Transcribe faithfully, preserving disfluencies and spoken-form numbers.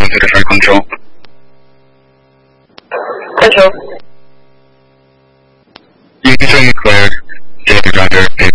to different control. Control. You can show you cleared. Data driver is